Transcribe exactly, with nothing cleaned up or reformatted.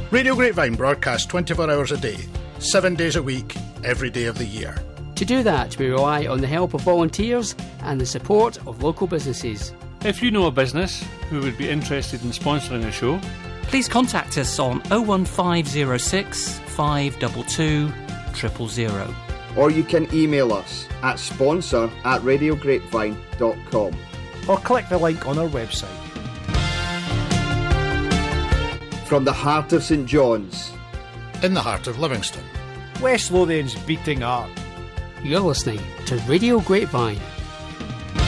Radio Grapevine broadcasts twenty-four hours a day, seven days a week, every day of the year. To do that, we rely on the help of volunteers and the support of local businesses. If you know a business who would be interested in sponsoring a show, please contact us on oh one five oh six, five two two, zero zero zero. Or you can email us at sponsor at radio grapevine dot com. Or click the link on our website. From the heart of St John's, in the heart of Livingston, West Lothian's beating heart, you're listening to Radio Grapevine.